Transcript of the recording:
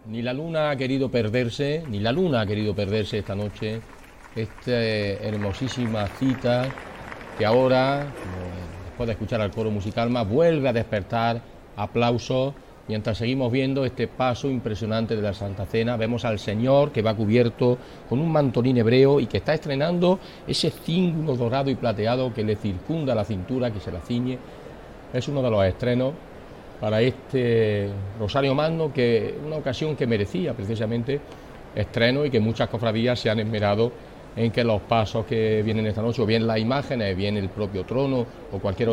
Ni la luna ha querido perderse, ni la luna ha querido perderse esta noche, esta hermosísima cita que ahora, después de escuchar al coro musical más, vuelve a despertar aplausos, mientras seguimos viendo este paso impresionante de la Santa Cena. Vemos al Señor que va cubierto con un mantolín hebreo y que está estrenando ese cíngulo dorado y plateado que le circunda la cintura, que se la ciñe. Es uno de los estrenos para este Rosario Magno, que una ocasión que merecía precisamente estreno y que muchas cofradías se han esmerado en que los pasos que vienen esta noche, o bien las imágenes, bien el propio trono o cualquier